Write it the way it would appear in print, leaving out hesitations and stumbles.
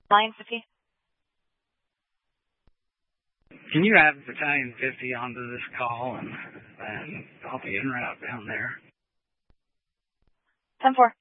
Line 50. Can you add Battalion 50 onto this call, and I'll be en route down there. 10-4.